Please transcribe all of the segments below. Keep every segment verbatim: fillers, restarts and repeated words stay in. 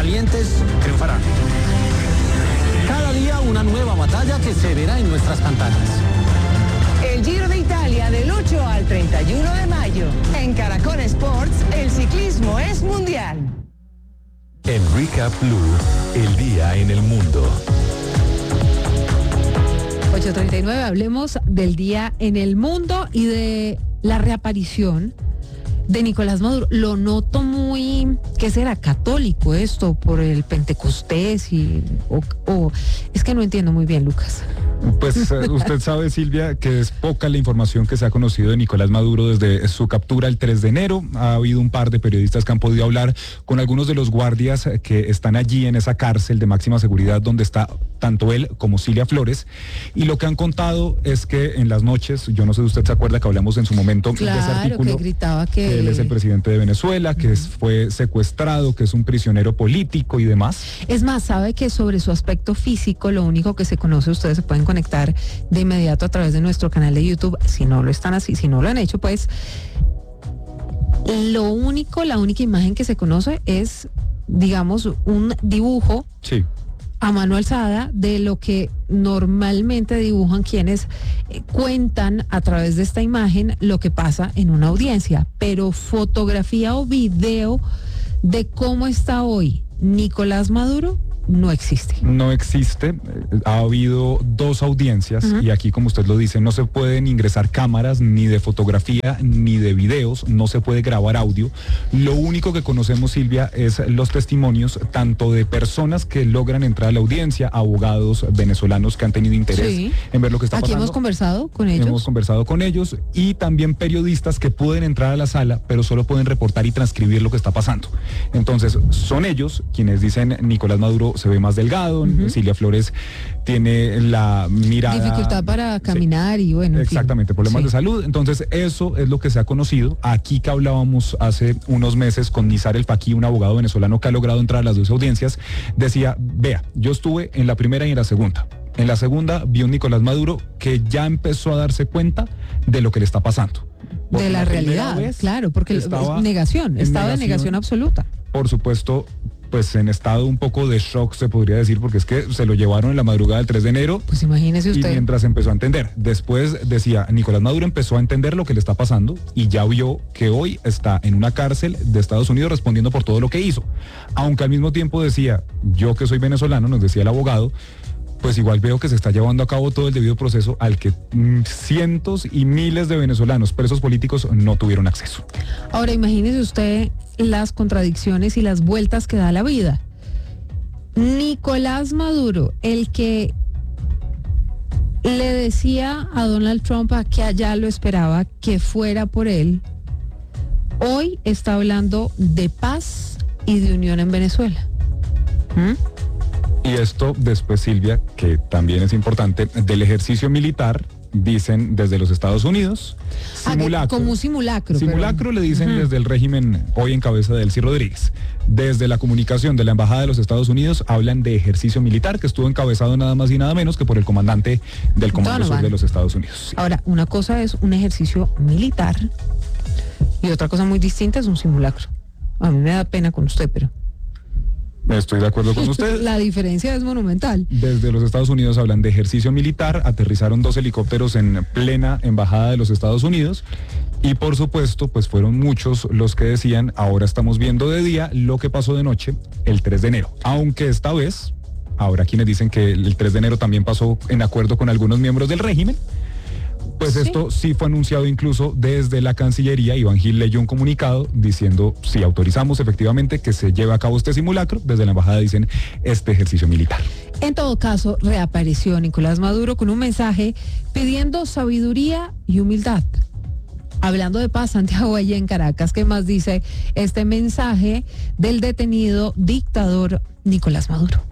valientes triunfarán. Cada día una nueva batalla que se verá en nuestras pantallas. El Giro de Italia del ocho al treinta y uno de mayo. En Caracol Sports, el ciclismo es mundial. En Recap Blue, el día en el mundo. ocho treinta y nueve, hablemos del día en el mundo y de la reaparición de Nicolás Maduro. Lo noto muy, ¿qué será? Católico esto, por el Pentecostés y o, o es que no entiendo muy bien, Lucas. Pues usted sabe, Silvia, que es poca la información que se ha conocido de Nicolás Maduro desde su captura el tres de enero. Ha habido un par de periodistas que han podido hablar con algunos de los guardias que están allí en esa cárcel de máxima seguridad donde está tanto él como Cilia Flores, y lo que han contado es que en las noches, yo no sé si usted se acuerda que hablamos en su momento claro, de ese artículo, que gritaba que... que él es el presidente de Venezuela, que uh-huh. es, fue secuestrado, que es un prisionero político y demás. Es más, sabe que sobre su aspecto físico, lo único que se conoce, ustedes se pueden conectar de inmediato a través de nuestro canal de YouTube, si no lo están así, si no lo han hecho, pues lo único, la única imagen que se conoce es, digamos, un dibujo sí. a mano alzada de lo que normalmente dibujan quienes eh, cuentan a través de esta imagen lo que pasa en una audiencia, pero fotografía o video de cómo está hoy Nicolás Maduro no existe. No existe. Ha habido dos audiencias uh-huh. y aquí, como usted lo dice, no se pueden ingresar cámaras ni de fotografía ni de videos, no se puede grabar audio. Lo único que conocemos, Silvia, es los testimonios tanto de personas que logran entrar a la audiencia, abogados venezolanos que han tenido interés sí. en ver lo que está aquí pasando. Aquí hemos conversado con ellos. Hemos conversado con ellos y también periodistas que pueden entrar a la sala, pero solo pueden reportar y transcribir lo que está pasando. Entonces, son ellos quienes dicen Nicolás Maduro se ve más delgado, uh-huh. Cilia Flores tiene la mirada... dificultad para caminar sí, y bueno... Exactamente, problemas sí. de salud. Entonces eso es lo que se ha conocido. Aquí que hablábamos hace unos meses con Nizar El Faqui, un abogado venezolano que ha logrado entrar a las dos audiencias, decía, vea, yo estuve en la primera y en la segunda. En la segunda vi un Nicolás Maduro que ya empezó a darse cuenta de lo que le está pasando. Porque de la, la realidad, claro, porque estaba es negación, en estaba negación, de negación absoluta. Por supuesto, pues en estado un poco de shock se podría decir, porque es que se lo llevaron en la madrugada del tres de enero. Pues imagínese usted. Y mientras empezó a entender, después decía, Nicolás Maduro empezó a entender lo que le está pasando y ya vio que hoy está en una cárcel de Estados Unidos respondiendo por todo lo que hizo. Aunque al mismo tiempo decía, yo que soy venezolano, nos decía el abogado, pues igual veo que se está llevando a cabo todo el debido proceso al que mm, cientos y miles de venezolanos presos políticos no tuvieron acceso. Ahora imagínese usted las contradicciones y las vueltas que da la vida. Nicolás Maduro, el que le decía a Donald Trump a que allá lo esperaba, que fuera por él, hoy está hablando de paz y de unión en Venezuela. ¿Mm? Y esto después, Silvia, que también es importante, del ejercicio militar, dicen desde los Estados Unidos, simulacro. Ah, como un simulacro. Simulacro pero... le dicen uh-huh. desde el régimen hoy en cabeza de Delcy Rodríguez. Desde la comunicación de la Embajada de los Estados Unidos hablan de ejercicio militar que estuvo encabezado nada más y nada menos que por el comandante del Comando Sur de los Estados Unidos. Sí. Ahora, una cosa es un ejercicio militar y otra cosa muy distinta es un simulacro. A mí me da pena con usted, pero... Estoy de acuerdo con usted. La diferencia es monumental. Desde los Estados Unidos hablan de ejercicio militar, aterrizaron dos helicópteros en plena embajada de los Estados Unidos y por supuesto, pues fueron muchos los que decían, ahora estamos viendo de día lo que pasó de noche el tres de enero. Aunque esta vez, ahora quienes dicen que el tres de enero también pasó en acuerdo con algunos miembros del régimen, pues ¿sí? Esto sí fue anunciado incluso desde la Cancillería. Iván Gil leyó un comunicado diciendo, sí, autorizamos efectivamente que se lleve a cabo este simulacro. Desde la embajada dicen, este ejercicio militar. En todo caso, reapareció Nicolás Maduro con un mensaje pidiendo sabiduría y humildad. Hablando de paz, Santiago, allá en Caracas, ¿qué más dice este mensaje del detenido dictador Nicolás Maduro?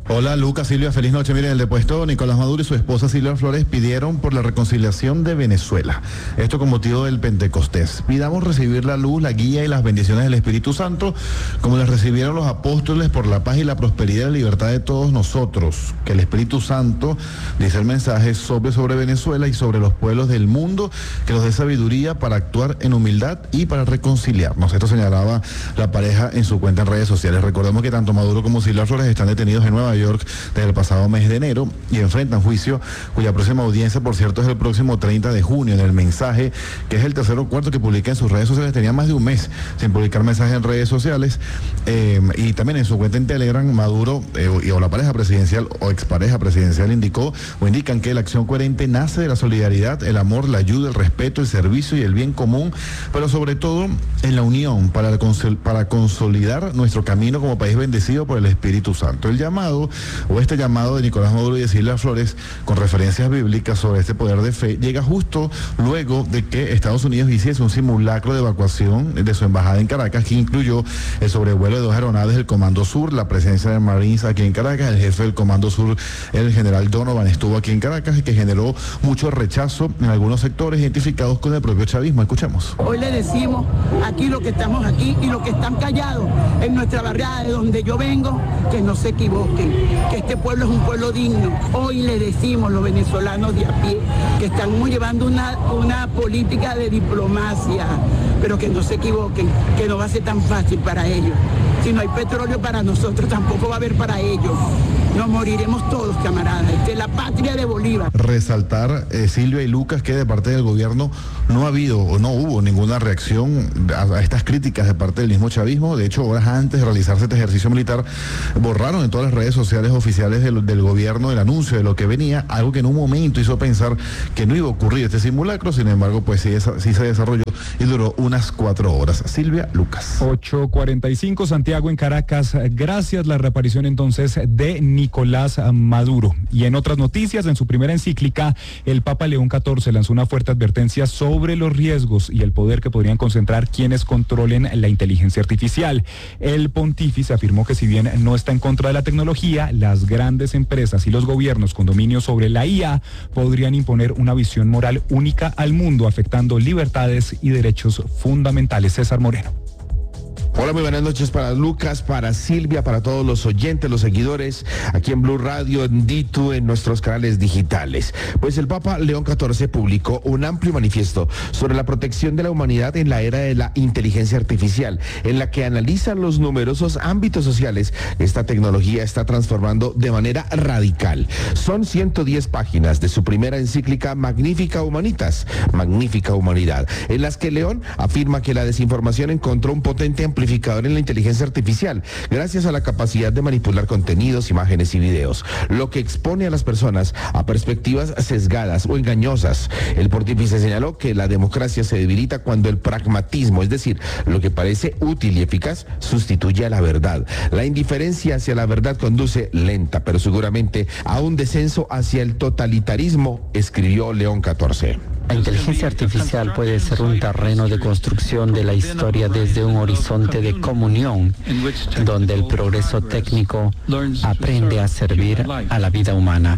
Hola Lucas, Silvia, feliz noche. Miren, el depuesto Nicolás Maduro y su esposa Silvia Flores pidieron por la reconciliación de Venezuela. Esto con motivo del Pentecostés. Pidamos recibir la luz, la guía y las bendiciones del Espíritu Santo, como les recibieron los apóstoles, por la paz y la prosperidad y la libertad de todos nosotros. Que el Espíritu Santo, dice el mensaje, sobre sobre Venezuela y sobre los pueblos del mundo, que nos dé sabiduría para actuar en humildad y para reconciliarnos. Esto señalaba la pareja en su cuenta en redes sociales. Recordemos que tanto Maduro como Silvia Flores están detenidos en Nueva York desde el pasado mes de enero y enfrentan juicio, cuya próxima audiencia, por cierto, es el próximo treinta de junio. En el mensaje, que es el tercero o cuarto que publica en sus redes sociales, tenía más de un mes sin publicar mensajes en redes sociales, eh, y también en su cuenta en Telegram, Maduro eh, y, o la pareja presidencial o expareja presidencial indicó o indican que la acción coherente nace de la solidaridad, el amor, la ayuda, el respeto, el servicio y el bien común, pero sobre todo en la unión para, para consolidar nuestro camino como país bendecido por el Espíritu Santo. El llamado o este llamado de Nicolás Maduro y de Silvia Flores, con referencias bíblicas sobre este poder de fe, llega justo luego de que Estados Unidos hiciese un simulacro de evacuación de su embajada en Caracas, que incluyó el sobrevuelo de dos aeronaves del Comando Sur, la presencia de Marines aquí en Caracas. El jefe del Comando Sur, el general Donovan, estuvo aquí en Caracas, y que generó mucho rechazo en algunos sectores identificados con el propio chavismo. Escuchemos. Hoy le decimos aquí lo que estamos aquí y lo que están callados en nuestra barriada de donde yo vengo, que no se equivoquen, que este pueblo es un pueblo digno. Hoy le decimos los venezolanos de a pie que estamos llevando una, una política de diplomacia, pero que no se equivoquen, que no va a ser tan fácil para ellos. Si no hay petróleo para nosotros, tampoco va a haber para ellos. Nos moriremos todos, camaradas. Esta es la patria de Bolívar. Resaltar, eh, Silvia y Lucas, que de parte del gobierno no ha habido o no hubo ninguna reacción a, a estas críticas de parte del mismo chavismo. De hecho, horas antes de realizarse este ejercicio militar, borraron en todas las redes sociales oficiales del, del gobierno el anuncio de lo que venía, algo que en un momento hizo pensar que no iba a ocurrir este simulacro. Sin embargo, pues sí, esa, sí se desarrolló y duró unas cuatro horas. Silvia, Lucas. ocho cuarenta y cinco, Santiago en Caracas. Gracias, la reaparición entonces de Nicolás Maduro. Y en otras noticias, en su primera encíclica, el Papa León catorce lanzó una fuerte advertencia sobre los riesgos y el poder que podrían concentrar quienes controlen la inteligencia artificial. El pontífice afirmó que si bien no está en contra de la tecnología, las grandes empresas y los gobiernos con dominio sobre la I A podrían imponer una visión moral única al mundo, afectando libertades y derechos fundamentales. César Moreno. Hola, muy buenas noches para Lucas, para Silvia, para todos los oyentes, los seguidores, aquí en Blue Radio, en D dos, en nuestros canales digitales. Pues el Papa León catorce publicó un amplio manifiesto sobre la protección de la humanidad en la era de la inteligencia artificial, en la que analiza los numerosos ámbitos sociales que esta tecnología está transformando de manera radical. Son ciento diez páginas de su primera encíclica Magnificat Humanitas, Magnífica Humanidad, en las que León afirma que la desinformación encontró un potente amplificador en la inteligencia artificial, gracias a la capacidad de manipular contenidos, imágenes y videos, lo que expone a las personas a perspectivas sesgadas o engañosas. El pontífice señaló que la democracia se debilita cuando el pragmatismo, es decir, lo que parece útil y eficaz, sustituye a la verdad. La indiferencia hacia la verdad conduce lenta, pero seguramente a un descenso hacia el totalitarismo, escribió León catorce. La inteligencia artificial puede ser un terreno de construcción de la historia desde un horizonte de comunión, donde el progreso técnico aprende a servir a la vida humana.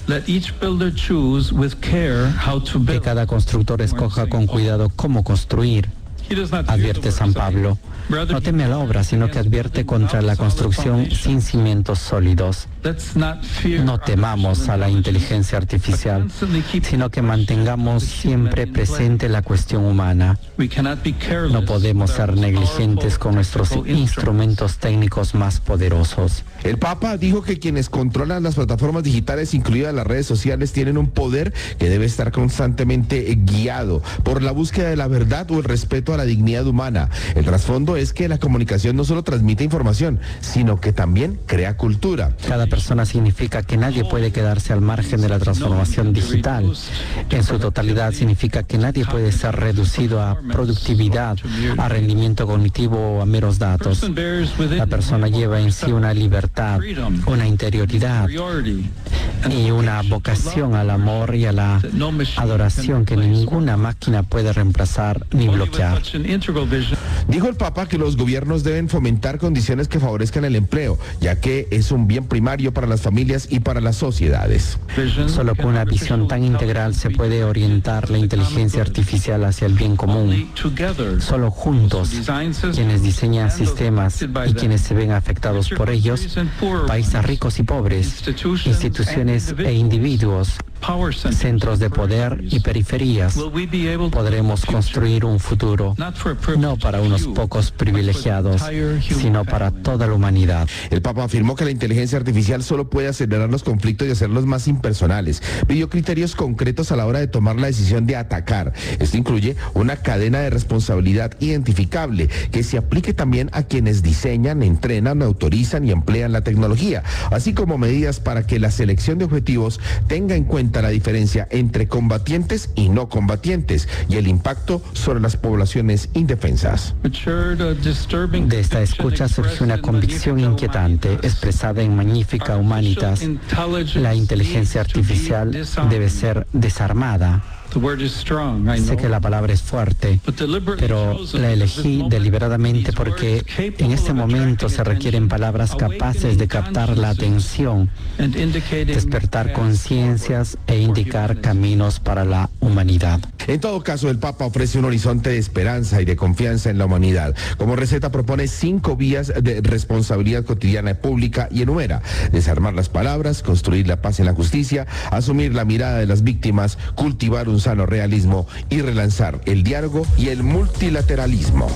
Que cada constructor escoja con cuidado cómo construir, advierte San Pablo. No teme a la obra, sino que advierte contra la construcción sin cimientos sólidos. No temamos a la inteligencia artificial, sino que mantengamos siempre presente la cuestión humana. No podemos ser negligentes con nuestros instrumentos técnicos más poderosos. El Papa dijo que quienes controlan las plataformas digitales, incluidas las redes sociales, tienen un poder que debe estar constantemente guiado por la búsqueda de la verdad o el respeto a la dignidad humana. El trasfondo es que la comunicación no solo transmite información, sino que también crea cultura. Cada persona significa que nadie puede quedarse al margen de la transformación digital. En su totalidad significa que nadie puede ser reducido a productividad, a rendimiento cognitivo o a meros datos. La persona lleva en sí una libertad, una interioridad. y una vocación al amor y a la adoración que ninguna máquina puede reemplazar ni bloquear. Dijo el Papa que los gobiernos deben fomentar condiciones que favorezcan el empleo, ya que es un bien primario para las familias y para las sociedades. Solo con una visión tan integral se puede orientar la inteligencia artificial hacia el bien común. Solo juntos, quienes diseñan sistemas y quienes se ven afectados por ellos, países ricos y pobres, instituciones e individuos, centros de poder y periferias, podremos construir un futuro, no para unos pocos privilegiados, sino para toda la humanidad. El Papa afirmó que la inteligencia artificial solo puede acelerar los conflictos y hacerlos más impersonales. Pidió criterios concretos a la hora de tomar la decisión de atacar. Esto incluye una cadena de responsabilidad identificable que se aplique también a quienes diseñan, entrenan, autorizan y emplean la tecnología, así como medidas para que la selección de objetivos tenga en cuenta la diferencia entre combatientes y no combatientes y el impacto sobre las poblaciones indefensas. De esta escucha surgió una convicción inquietante expresada en Magnificat Humanitas. La inteligencia artificial debe ser desarmada. Sé que la palabra es fuerte, pero la elegí deliberadamente porque en este momento se requieren palabras capaces de captar la atención, despertar conciencias e indicar caminos para la humanidad. En todo caso, el Papa ofrece un horizonte de esperanza y de confianza en la humanidad. Como receta propone cinco vías de responsabilidad cotidiana y pública y enumera: desarmar las palabras, construir la paz en la justicia, asumir la mirada de las víctimas, cultivar un sano realismo y relanzar el diálogo y el multilateralismo.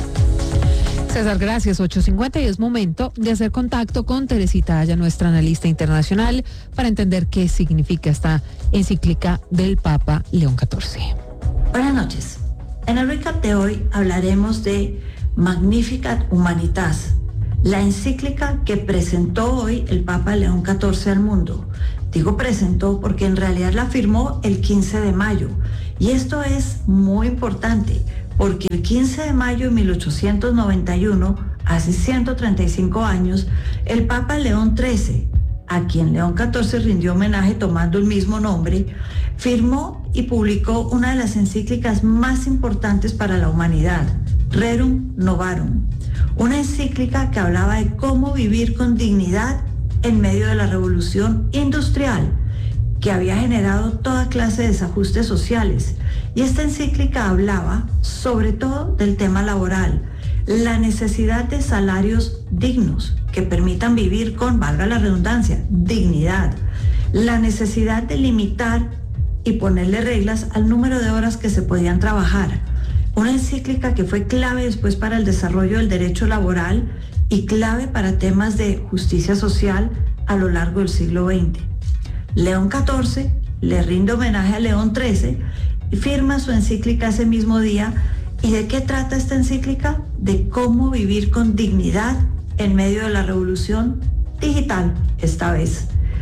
César, gracias. ocho cincuenta y es momento de hacer contacto con Teresita Aya, nuestra analista internacional, para entender qué significa esta encíclica del Papa León catorce. Buenas noches. En el recap de hoy hablaremos de Magnificat Humanitas, la encíclica que presentó hoy el Papa León catorce al mundo. Digo presentó porque en realidad la firmó el quince de mayo. Y esto es muy importante porque el quince de mayo de mil ochocientos noventa y uno, hace ciento treinta y cinco años, el Papa León trece, a quien León catorce rindió homenaje tomando el mismo nombre, firmó y publicó una de las encíclicas más importantes para la humanidad, Rerum Novarum, una encíclica que hablaba de cómo vivir con dignidad en medio de la revolución industrial que había generado toda clase de desajustes sociales. Y esta encíclica hablaba sobre todo del tema laboral, la necesidad de salarios dignos que permitan vivir con, valga la redundancia, dignidad, la necesidad de limitar y ponerle reglas al número de horas que se podían trabajar. Una encíclica que fue clave después para el desarrollo del derecho laboral y clave para temas de justicia social a lo largo del siglo veinte. León catorce le rinde homenaje a León trece y firma su encíclica ese mismo día. ¿Y de qué trata esta encíclica? De cómo vivir con dignidad en medio de la revolución digital, esta vez.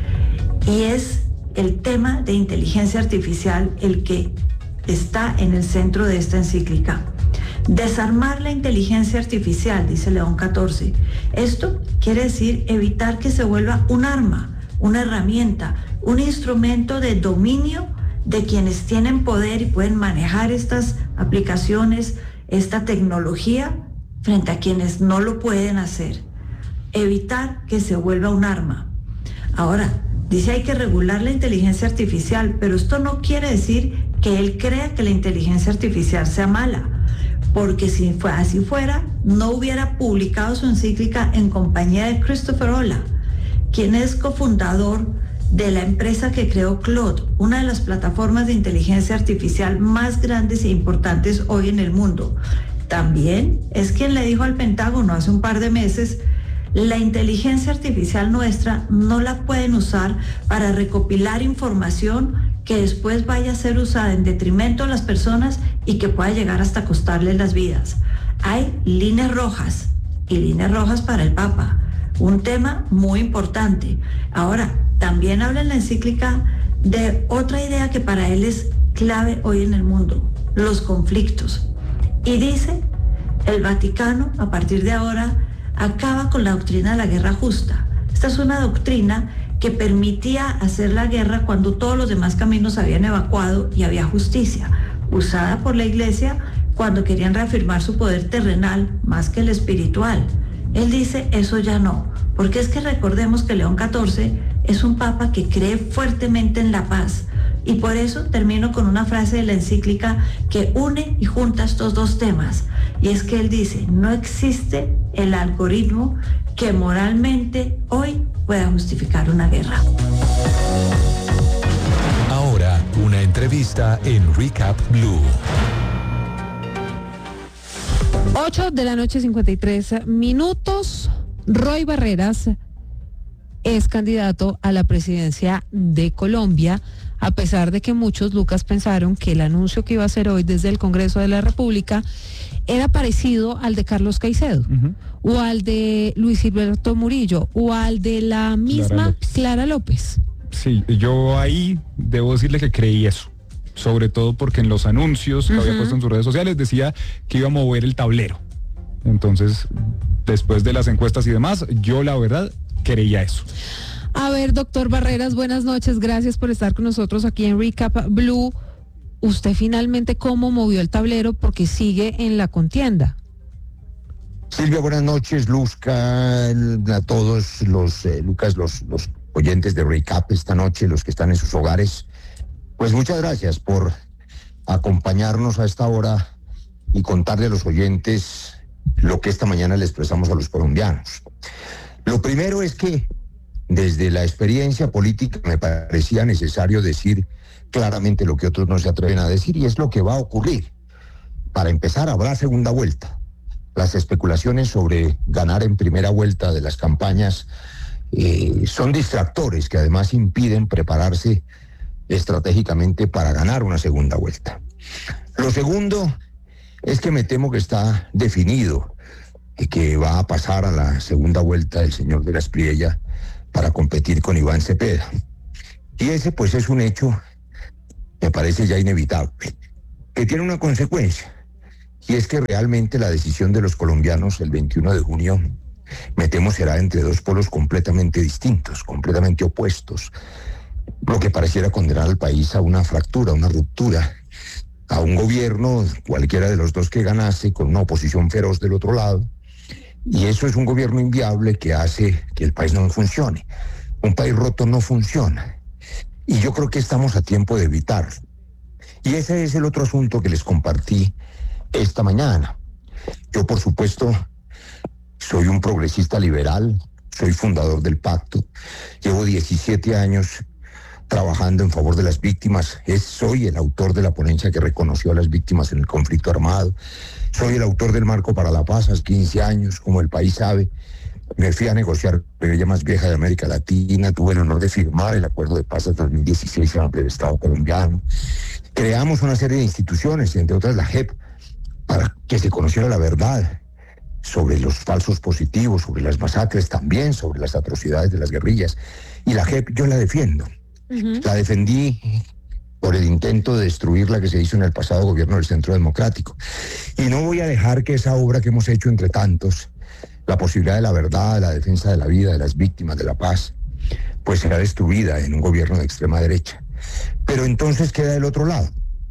Y es el tema de inteligencia artificial el que está en el centro de esta encíclica. Desarmar la inteligencia artificial, dice León catorce. Esto quiere decir evitar que se vuelva un arma, una herramienta, un instrumento de dominio de quienes tienen poder y pueden manejar estas aplicaciones, esta tecnología, frente a quienes no lo pueden hacer. Evitar que se vuelva un arma. Ahora, dice hay que regular la inteligencia artificial, pero esto no quiere decir que él crea que la inteligencia artificial sea mala, porque si fue así fuera, no hubiera publicado su encíclica en compañía de Christopher Olah, quien es cofundador de la empresa que creó Claude, una de las plataformas de inteligencia artificial más grandes e importantes hoy en el mundo. También es quien le dijo al Pentágono hace un par de meses: la inteligencia artificial nuestra no la pueden usar para recopilar información que después vaya a ser usada en detrimento de las personas y que pueda llegar hasta costarles las vidas. Hay líneas rojas y líneas rojas para el Papa, un tema muy importante. Ahora, también habla en la encíclica de otra idea que para él es clave hoy en el mundo: los conflictos. Y dice, el Vaticano a partir de ahora acaba con la doctrina de la guerra justa. Esta es una doctrina que permitía hacer la guerra cuando todos los demás caminos habían evacuado y había justicia, usada por la Iglesia cuando querían reafirmar su poder terrenal más que el espiritual. Él dice, eso ya no, porque es que recordemos que León catorce es un papa que cree fuertemente en la paz, y por eso termino con una frase de la encíclica que une y junta estos dos temas, y es que él dice, no existe el algoritmo que moralmente hoy pueda justificar una guerra. Ahora, una entrevista en Recap Blue. ocho de la noche, cincuenta y tres minutos. Roy Barreras es candidato a la presidencia de Colombia, a pesar de que muchos, Lucas, pensaron que el anuncio que iba a hacer hoy desde el Congreso de la República era parecido al de Carlos Caicedo, uh-huh. o al de Luis Alberto Murillo, o al de la misma Clara López. Clara López. Sí, yo ahí debo decirle que creí eso, sobre todo porque en los anuncios que uh-huh. había puesto en sus redes sociales decía que iba a mover el tablero. Entonces, después de las encuestas y demás, yo la verdad creía eso. A ver, doctor Barreras, buenas noches, gracias por estar con nosotros aquí en Recap Blue. ¿Usted finalmente cómo movió el tablero? Porque sigue en la contienda. Silvia, buenas noches, Luzca, a todos los, eh, Lucas, los, los oyentes de Recap esta noche, los que están en sus hogares. Pues muchas gracias por acompañarnos a esta hora y contarle a los oyentes lo que esta mañana le expresamos a los colombianos. Lo primero es que desde la experiencia política me parecía necesario decir claramente lo que otros no se atreven a decir, y es lo que va a ocurrir. Para empezar, habrá segunda vuelta. Las especulaciones sobre ganar en primera vuelta de las campañas eh, son distractores que además impiden prepararse estratégicamente para ganar una segunda vuelta. Lo segundo es que me temo que está definido eh, que va a pasar a la segunda vuelta el señor de la Espriella para competir con Iván Cepeda. Y ese pues es un hecho, me parece ya inevitable, que tiene una consecuencia, y es que realmente la decisión de los colombianos el veintiuno de junio, me temo, será entre dos polos completamente distintos, completamente opuestos, lo que pareciera condenar al país a una fractura, a una ruptura, a un gobierno, cualquiera de los dos que ganase, con una oposición feroz del otro lado, y eso es un gobierno inviable que hace que el país no funcione. Un país roto no funciona, y yo creo que estamos a tiempo de evitarlo. Y ese es el otro asunto que les compartí esta mañana. Yo, por supuesto, soy un progresista liberal, soy fundador del Pacto, llevo diecisiete años trabajando en favor de las víctimas, es, soy el autor de la ponencia que reconoció a las víctimas en el conflicto armado, soy el autor del Marco para la Paz hace quince años, como el país sabe. Me fui a negociar la guerrilla más vieja de América Latina, tuve el honor de firmar el acuerdo de paz de dos mil dieciséis ante el Estado colombiano. Creamos una serie de instituciones, entre otras la J E P, para que se conociera la verdad sobre los falsos positivos, sobre las masacres, también sobre las atrocidades de las guerrillas. Y la J E P yo la defiendo. Uh-huh. La defendí por el intento de destruirla que se hizo en el pasado gobierno del Centro Democrático. Y no voy a dejar que esa obra que hemos hecho entre tantos, la posibilidad de la verdad, de la defensa de la vida, de las víctimas, de la paz, pues será destruida en un gobierno de extrema derecha. Pero entonces queda el otro lado.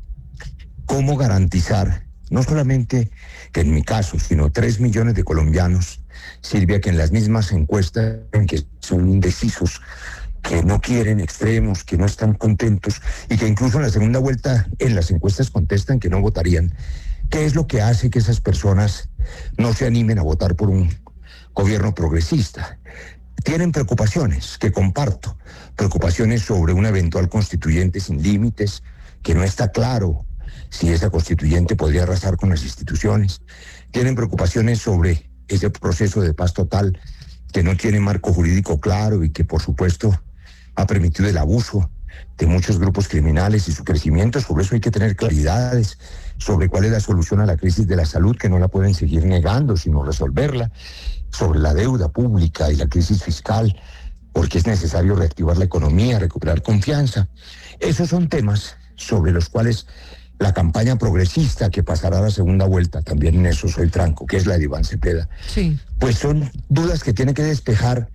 ¿Cómo garantizar, no solamente que en mi caso, sino tres millones de colombianos, Silvia, que en las mismas encuestas en que son indecisos, que no quieren extremos, que no están contentos, y que incluso en la segunda vuelta en las encuestas contestan que no votarían? ¿Qué es lo que hace que esas personas no se animen a votar por un gobierno progresista? Tienen preocupaciones que comparto, preocupaciones sobre una eventual constituyente sin límites, que no está claro si esa constituyente podría arrasar con las instituciones. Tienen preocupaciones sobre ese proceso de paz total que no tiene marco jurídico claro y que por supuesto ha permitido el abuso de muchos grupos criminales y su crecimiento. Sobre eso hay que tener claridades sobre cuál es la solución a la crisis de la salud, que no la pueden seguir negando, sino resolverla, sobre la deuda pública y la crisis fiscal, porque es necesario reactivar la economía, recuperar confianza. Esos son temas sobre los cuales la campaña progresista que pasará a la segunda vuelta, también en eso soy franco, que es la de Iván Cepeda, sí, pues son dudas que tiene que despejar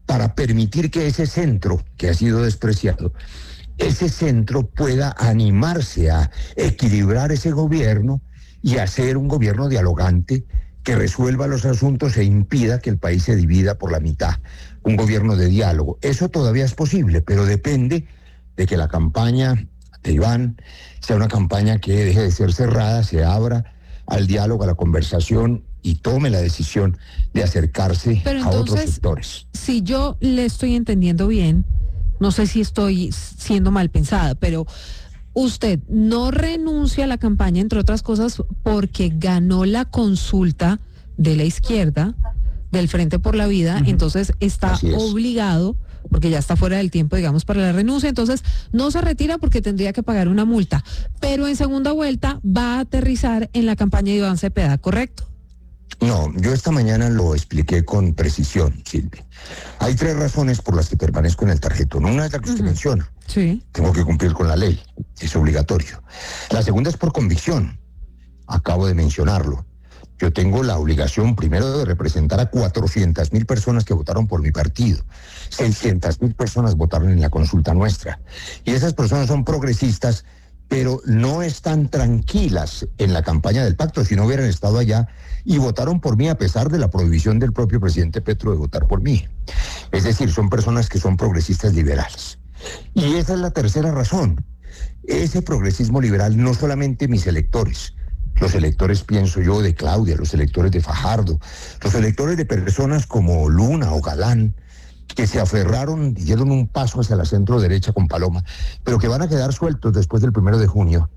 para permitir que ese centro, que ha sido despreciado, ese centro pueda animarse a equilibrar ese gobierno y hacer un gobierno dialogante que resuelva los asuntos e impida que el país se divida por la mitad. Un gobierno de diálogo. Eso todavía es posible, pero depende de que la campaña de Iván sea una campaña que deje de ser cerrada, se abra al diálogo, a la conversación y tome la decisión de acercarse Pero a entonces, otros sectores. Si yo le estoy entendiendo bien, no sé si estoy siendo mal pensada, pero usted no renuncia a la campaña, entre otras cosas, porque ganó la consulta de la izquierda, del Frente por la Vida, uh-huh. Entonces está obligado, porque ya está fuera del tiempo, digamos, para la renuncia, entonces no se retira porque tendría que pagar una multa, pero en segunda vuelta va a aterrizar en la campaña de Iván Cepeda, ¿correcto? No, yo esta mañana lo expliqué con precisión, Silvia. Hay tres razones por las que permanezco en el tarjetón. Una es la que usted uh-huh. menciona. Sí. Tengo que cumplir con la ley, es obligatorio. La segunda es por convicción. Acabo de mencionarlo. Yo tengo la obligación primero de representar a cuatrocientas mil personas que votaron por mi partido. seiscientas mil personas votaron en la consulta nuestra. Y esas personas son progresistas, pero no están tranquilas en la campaña del pacto si no hubieran estado allá y votaron por mí a pesar de la prohibición del propio presidente Petro de votar por mí. Es decir, son personas que son progresistas liberales. Y esa es la tercera razón. Ese progresismo liberal, no solamente mis electores, los electores, pienso yo, de Claudia, los electores de Fajardo, los electores de personas como Luna o Galán, que se aferraron y dieron un paso hacia la centro derecha con Paloma, pero que van a quedar sueltos después del primero de junio.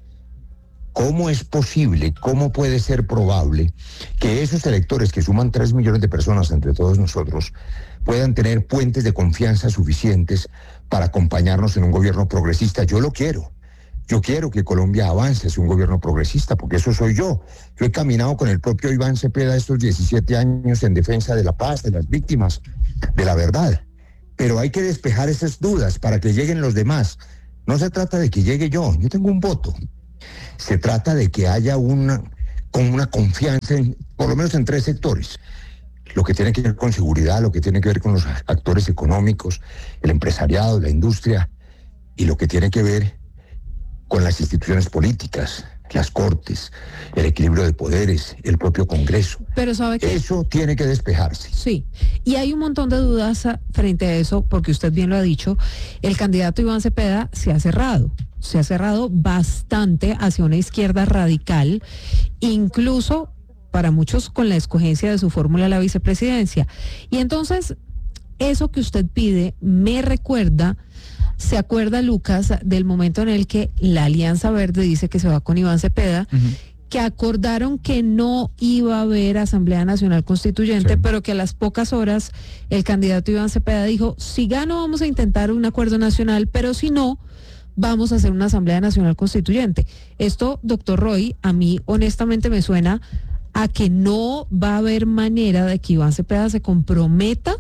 ¿Cómo es posible, cómo puede ser probable que esos electores que suman tres millones de personas entre todos nosotros puedan tener puentes de confianza suficientes para acompañarnos en un gobierno progresista? Yo lo quiero. Yo quiero que Colombia avance hacia un gobierno progresista, porque eso soy yo. Yo he caminado con el propio Iván Cepeda estos diecisiete años en defensa de la paz, de las víctimas, de la verdad. Pero hay que despejar esas dudas para que lleguen los demás. No se trata de que llegue yo, yo tengo un voto. Se trata de que haya una, con una confianza, en, por lo menos en tres sectores. Lo que tiene que ver con seguridad, lo que tiene que ver con los actores económicos, el empresariado, la industria, y lo que tiene que ver con las instituciones políticas, las cortes, el equilibrio de poderes, el propio Congreso. Pero sabe que eso tiene que despejarse. Sí, y hay un montón de dudas frente a eso, porque usted bien lo ha dicho, el candidato Iván Cepeda se ha cerrado, se ha cerrado bastante hacia una izquierda radical, incluso para muchos con la escogencia de su fórmula a la vicepresidencia. Y entonces, eso que usted pide me recuerda... ¿Se acuerda, Lucas, del momento en el que la Alianza Verde dice que se va con Iván Cepeda, uh-huh. que acordaron que no iba a haber Asamblea Nacional Constituyente, sí. pero que a las pocas horas el candidato Iván Cepeda dijo, si gano vamos a intentar un acuerdo nacional, pero si no, vamos a hacer una Asamblea Nacional Constituyente? Esto, doctor Roy, a mí honestamente me suena a que no va a haber manera de que Iván Cepeda se comprometa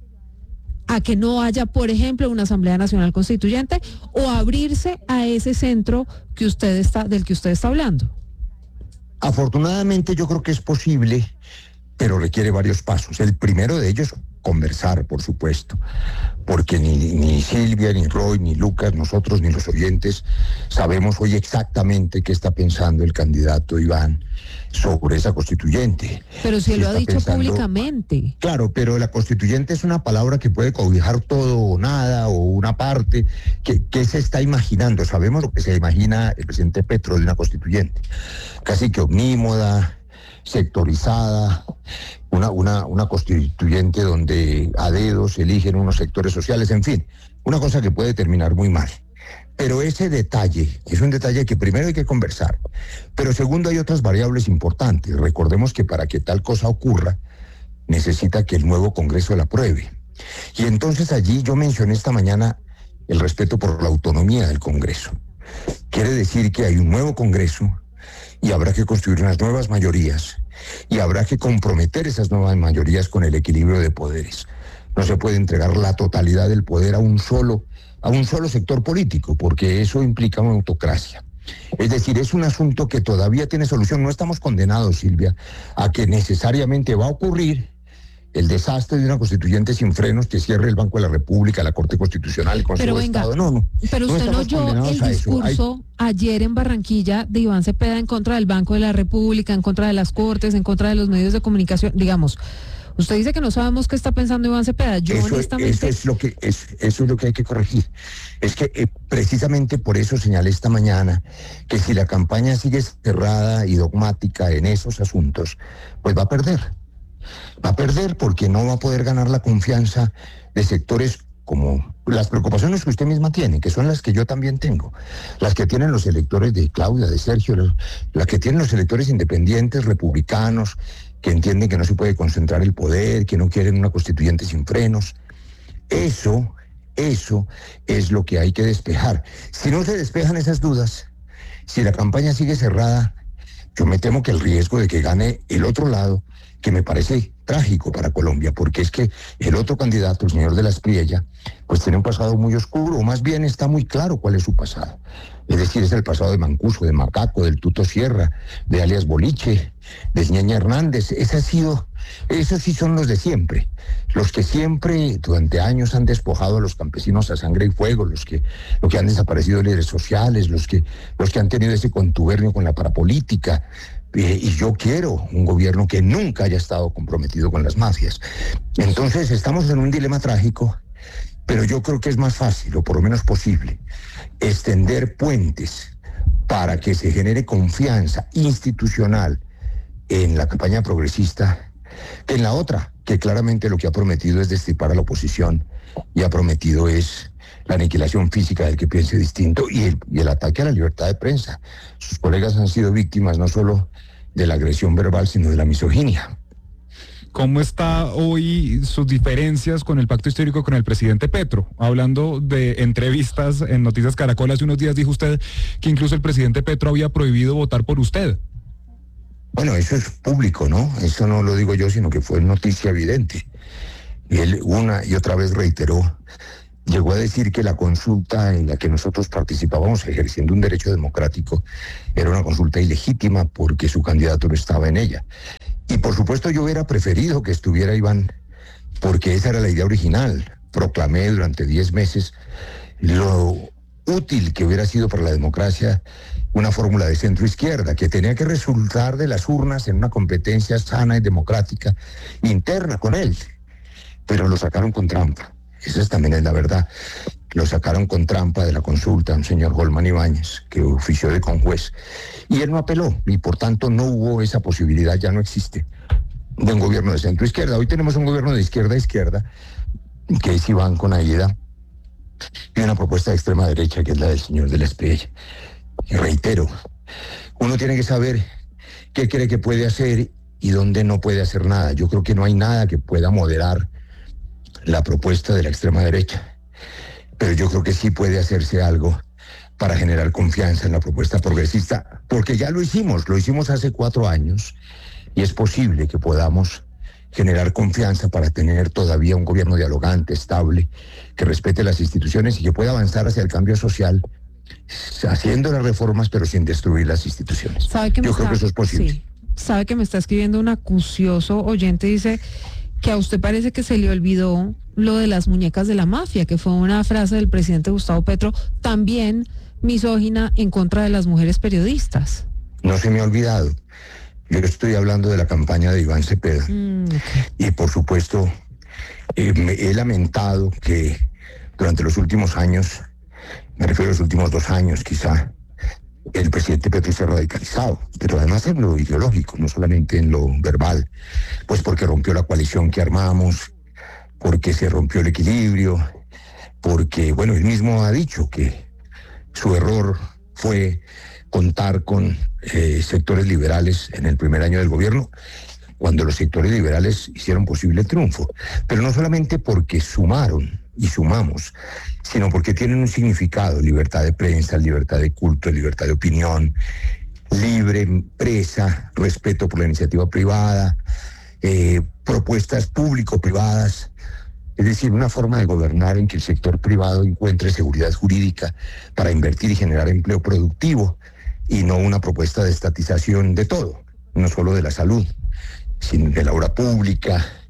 a que no haya, por ejemplo, una Asamblea Nacional Constituyente o abrirse a ese centro que usted está, del que usted está hablando. Afortunadamente yo creo que es posible, pero requiere varios pasos. El primero de ellos, conversar, por supuesto, porque ni, ni Silvia, ni Roy, ni Lucas, nosotros, ni los oyentes sabemos hoy exactamente qué está pensando el candidato Iván sobre esa constituyente. Pero si, si lo ha dicho pensando, públicamente. Claro, pero la constituyente es una palabra que puede cobijar todo o nada, o una parte. ¿Qué, qué se está imaginando? Sabemos lo que se imagina el presidente Petro de una constituyente. Casi que omnímoda, sectorizada, una, una, una constituyente donde a dedos se eligen unos sectores sociales, en fin, una cosa que puede terminar muy mal. Pero ese detalle es un detalle que primero hay que conversar, pero segundo hay otras variables importantes. Recordemos que para que tal cosa ocurra, necesita que el nuevo Congreso la apruebe. Y entonces allí yo mencioné esta mañana el respeto por la autonomía del Congreso. Quiere decir que hay un nuevo Congreso y habrá que construir unas nuevas mayorías y habrá que comprometer esas nuevas mayorías con el equilibrio de poderes. No se puede entregar la totalidad del poder a un solo a un solo sector político, porque eso implica una autocracia. Es decir, es un asunto que todavía tiene solución. No estamos condenados, Silvia, a que necesariamente va a ocurrir el desastre de una constituyente sin frenos que cierre el Banco de la República, la Corte Constitucional, el Consejo Pero de venga, Estado. No, no. Pero no usted no estamos oyó condenados el a eso. discurso Hay- ayer en Barranquilla de Iván Cepeda en contra del Banco de la República, en contra de las Cortes, en contra de los medios de comunicación. Digamos, usted dice que no sabemos qué está pensando Iván Cepeda. Yo Eso, honestamente... eso es lo que es, eso es lo que hay que corregir. Es que eh, precisamente por eso señalé esta mañana que si la campaña sigue cerrada y dogmática en esos asuntos, pues va a perder. Va a perder porque no va a poder ganar la confianza de sectores como las preocupaciones que usted misma tiene, que son las que yo también tengo, las que tienen los electores de Claudia, de Sergio, los- las que tienen los electores independientes, republicanos, que entienden que no se puede concentrar el poder, que no quieren una constituyente sin frenos. Eso, eso es lo que hay que despejar. Si no se despejan esas dudas, si la campaña sigue cerrada, yo me temo que el riesgo de que gane el otro lado, que me parece trágico para Colombia, porque es que el otro candidato, el señor de la Espriella, pues tiene un pasado muy oscuro, o más bien está muy claro cuál es su pasado. Es decir, es el pasado de Mancuso, de Macaco, del Tuto Sierra, de alias Boliche, de Ñeña Hernández. Ese ha sido, esos sí son los de siempre, los que siempre durante años han despojado a los campesinos a sangre y fuego, los que, los que han desaparecido líderes sociales, los que, los que han tenido ese contubernio con la parapolítica. Eh, y yo quiero un gobierno que nunca haya estado comprometido con las mafias. Entonces estamos en un dilema trágico, pero yo creo que es más fácil, o por lo menos posible, extender puentes para que se genere confianza institucional en la campaña progresista que en la otra, que claramente lo que ha prometido es destripar a la oposición y ha prometido es la aniquilación física del que piense distinto y el, y el ataque a la libertad de prensa. Sus colegas han sido víctimas no solo de la agresión verbal, sino de la misoginia. ¿Cómo está hoy sus diferencias con el pacto histórico con el presidente Petro? Hablando de entrevistas en Noticias Caracol, hace unos días dijo usted que incluso el presidente Petro había prohibido votar por usted. Bueno, eso es público, ¿no? Eso no lo digo yo, sino que fue noticia evidente. Y él una y otra vez reiteró, llegó a decir que la consulta en la que nosotros participábamos ejerciendo un derecho democrático era una consulta ilegítima porque su candidato no estaba en ella. Y por supuesto yo hubiera preferido que estuviera Iván, porque esa era la idea original. Proclamé durante diez meses lo útil que hubiera sido para la democracia una fórmula de centro-izquierda, que tenía que resultar de las urnas en una competencia sana y democrática interna con él. Pero lo sacaron con trampa. Esa también es la verdad. Lo sacaron con trampa de la consulta a un señor Holman Ibáñez, que ofició de conjuez. Y él no apeló, y por tanto no hubo esa posibilidad, ya no existe, de un gobierno de centro-izquierda. Hoy tenemos un gobierno de izquierda-izquierda, que es Iván con Aida, y una propuesta de extrema derecha, que es la del señor de la Espriella. Y reitero, uno tiene que saber qué cree que puede hacer y dónde no puede hacer nada. Yo creo que no hay nada que pueda moderar la propuesta de la extrema derecha, pero yo creo que sí puede hacerse algo para generar confianza en la propuesta progresista, porque ya lo hicimos, lo hicimos hace cuatro años y es posible que podamos generar confianza para tener todavía un gobierno dialogante, estable, que respete las instituciones y que pueda avanzar hacia el cambio social, haciendo las reformas pero sin destruir las instituciones. ¿Sabe que me Yo creo está- que eso es posible. sí. Sabe que me está escribiendo un acucioso oyente, dice que a usted parece que se le olvidó lo de las muñecas de la mafia, que fue una frase del presidente Gustavo Petro, también misógina en contra de las mujeres periodistas. No se me ha olvidado. Yo estoy hablando de la campaña de Iván Cepeda. Mm, ok. Y por supuesto, eh, me he lamentado que durante los últimos años, me refiero a los últimos dos años quizá, el presidente Petro se ha radicalizado, pero además en lo ideológico, no solamente en lo verbal, pues porque rompió la coalición que armamos, porque se rompió el equilibrio, porque, bueno, él mismo ha dicho que su error fue contar con eh, sectores liberales en el primer año del gobierno, cuando los sectores liberales hicieron posible el triunfo, pero no solamente porque sumaron y sumamos, sino porque tienen un significado: libertad de prensa, libertad de culto, libertad de opinión, libre empresa, respeto por la iniciativa privada, eh, propuestas público-privadas, es decir, una forma de gobernar en que el sector privado encuentre seguridad jurídica para invertir y generar empleo productivo, y no una propuesta de estatización de todo, no solo de la salud, sino de la obra pública,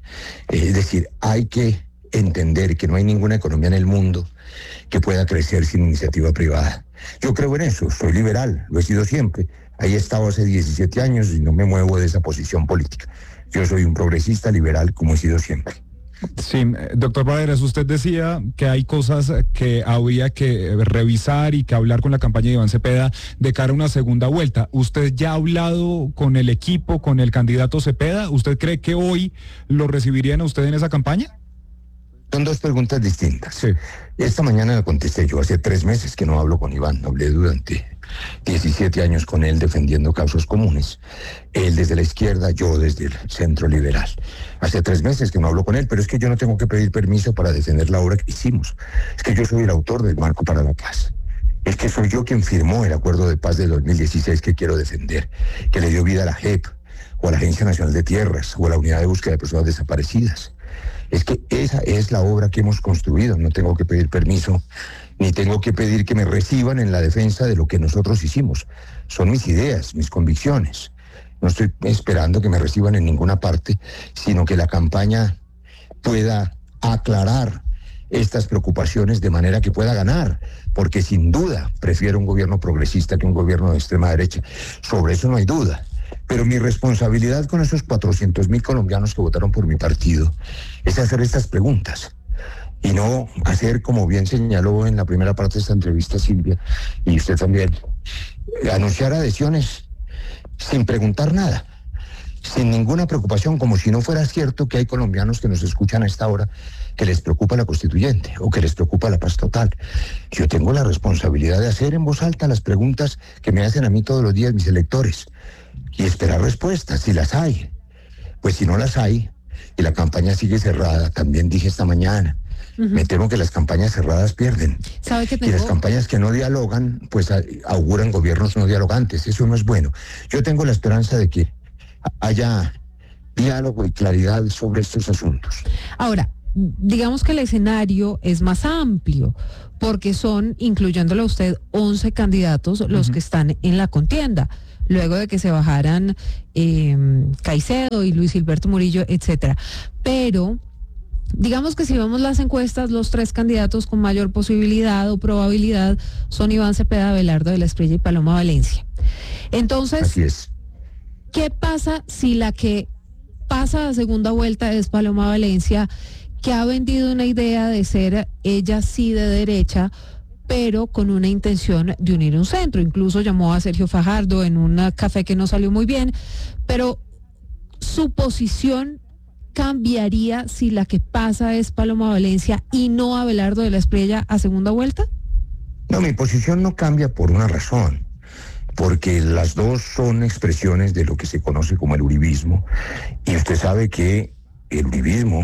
Es decir, hay que entender que no hay ninguna economía en el mundo que pueda crecer sin iniciativa privada. Yo creo en eso, soy liberal, lo he sido siempre. Ahí he estado hace diecisiete años y no me muevo de esa posición política. Yo soy un progresista liberal como he sido siempre. Sí, doctor Praderas, usted decía que hay cosas que habría que revisar y que hablar con la campaña de Iván Cepeda de cara a una segunda vuelta. ¿Usted ya ha hablado con el equipo, con el candidato Cepeda? ¿Usted cree que hoy lo recibirían a usted en esa campaña? Son dos preguntas distintas. Sí. Esta mañana la contesté yo. Hace tres meses que no hablo con Iván. Hablé durante diecisiete años con él defendiendo causas comunes. Él desde la izquierda, yo desde el centro liberal. Hace tres meses que no hablo con él, pero es que yo no tengo que pedir permiso para defender la obra que hicimos. Es que yo soy el autor del Marco para la Paz. Es que soy yo quien firmó el Acuerdo de Paz de dos mil dieciséis que quiero defender, que le dio vida a la J E P, o a la Agencia Nacional de Tierras, o a la Unidad de Búsqueda de Personas Desaparecidas. Es que esa es la obra que hemos construido. No tengo que pedir permiso, ni tengo que pedir que me reciban en la defensa de lo que nosotros hicimos. Son mis ideas, mis convicciones. No estoy esperando que me reciban en ninguna parte, sino que la campaña pueda aclarar estas preocupaciones de manera que pueda ganar, porque sin duda prefiero un gobierno progresista que un gobierno de extrema derecha. Sobre eso no hay duda. Pero mi responsabilidad con esos cuatrocientos mil colombianos que votaron por mi partido es hacer estas preguntas y no hacer, como bien señaló en la primera parte de esta entrevista Silvia, y usted también, anunciar adhesiones sin preguntar nada, sin ninguna preocupación, como si no fuera cierto que hay colombianos que nos escuchan a esta hora que les preocupa la constituyente o que les preocupa la paz total. Yo tengo la responsabilidad de hacer en voz alta las preguntas que me hacen a mí todos los días mis electores y esperar respuestas, si las hay. Pues si no las hay, y la campaña sigue cerrada, también dije esta mañana, uh-huh. me temo que las campañas cerradas pierden. ¿Sabe que tengo? Y las campañas que no dialogan, pues auguran gobiernos no dialogantes. Eso no es bueno. Yo tengo la esperanza de que haya diálogo y claridad sobre estos asuntos. Ahora, digamos que el escenario es más amplio, porque son, incluyéndolo a usted, once candidatos los uh-huh. que están en la contienda, luego de que se bajaran eh, Caicedo y Luis Gilberto Murillo, etcétera. Pero digamos que si vemos las encuestas, los tres candidatos con mayor posibilidad o probabilidad son Iván Cepeda, Abelardo de la Espriella y Paloma Valencia. Entonces, así es. ¿Qué pasa si la que pasa a segunda vuelta es Paloma Valencia, que ha vendido una idea de ser ella sí de derecha, pero con una intención de unir un centro? Incluso llamó a Sergio Fajardo en un café que no salió muy bien, pero su posición cambiaría si la que pasa es Paloma Valencia y no Abelardo de la Espriella a segunda vuelta? No, mi posición no cambia por una razón, porque las dos son expresiones de lo que se conoce como el uribismo, y usted sabe que el uribismo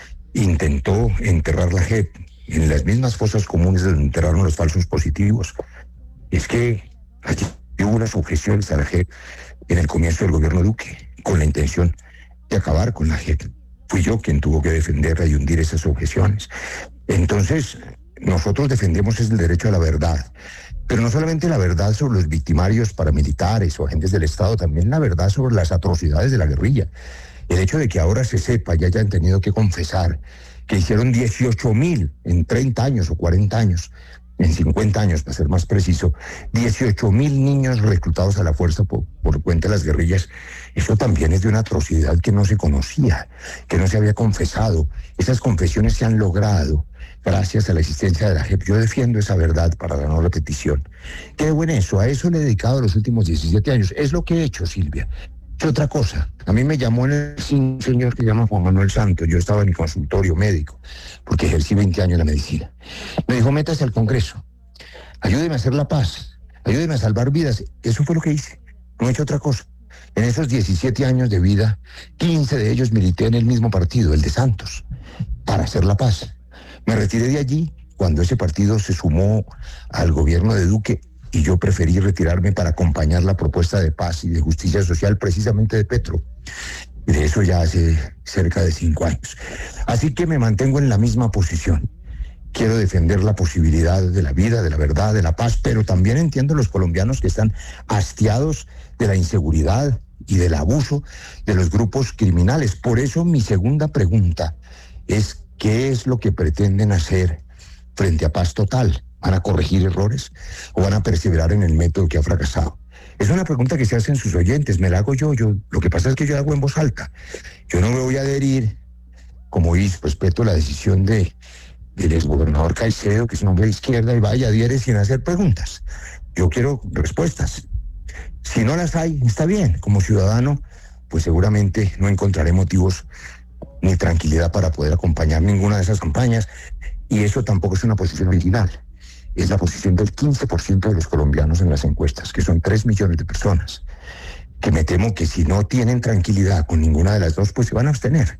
intentó enterrar la J E P en las mismas fosas comunes donde enterraron los falsos positivos. Es que allí hubo unas objeciones a la J E P en el comienzo del gobierno Duque, con la intención de acabar con la J E P. Fui yo quien tuvo que defenderla y hundir esas objeciones. Entonces, nosotros defendemos el derecho a la verdad, pero no solamente la verdad sobre los victimarios paramilitares o agentes del Estado, también la verdad sobre las atrocidades de la guerrilla. El hecho de que ahora se sepa y hayan tenido que confesar que hicieron dieciocho mil en treinta años o cuarenta años, en cincuenta años para ser más preciso, dieciocho mil niños reclutados a la fuerza por, por cuenta de las guerrillas, eso también es de una atrocidad que no se conocía, que no se había confesado. Esas confesiones se han logrado gracias a la existencia de la J E P. Yo defiendo esa verdad para la no repetición. Qué bueno eso, a eso le he dedicado los últimos diecisiete años. Es lo que he hecho, Silvia. Es otra cosa. A mí me llamó en el un señor que se llama Juan Manuel Santos. Yo estaba en mi consultorio médico, porque ejercí veinte años la medicina. Me dijo, métase al Congreso, ayúdeme a hacer la paz, ayúdeme a salvar vidas. Eso fue lo que hice, no he hecho otra cosa. En esos diecisiete años de vida, quince de ellos milité en el mismo partido, el de Santos, para hacer la paz. Me retiré de allí cuando ese partido se sumó al gobierno de Duque, y yo preferí retirarme para acompañar la propuesta de paz y de justicia social precisamente de Petro. Y de eso ya hace cerca de cinco años. Así que me mantengo en la misma posición. Quiero defender la posibilidad de la vida, de la verdad, de la paz, pero también entiendo a los colombianos que están hastiados de la inseguridad y del abuso de los grupos criminales. Por eso mi segunda pregunta es, ¿qué es lo que pretenden hacer frente a paz total? ¿Van a corregir errores o van a perseverar en el método que ha fracasado? Es una pregunta que se hacen sus oyentes, me la hago yo, yo. Lo que pasa es que yo la hago en voz alta. Yo no me voy a adherir, como hice, respeto la decisión de, del exgobernador Caicedo, que es un hombre de izquierda, y vaya, adhiere sin hacer preguntas. Yo quiero respuestas. Si no las hay, está bien. Como ciudadano, pues seguramente no encontraré motivos ni tranquilidad para poder acompañar ninguna de esas campañas. Y eso tampoco es una posición original. Es la posición del quince por ciento de los colombianos en las encuestas, que son tres millones de personas, que me temo que si no tienen tranquilidad con ninguna de las dos, pues se van a abstener.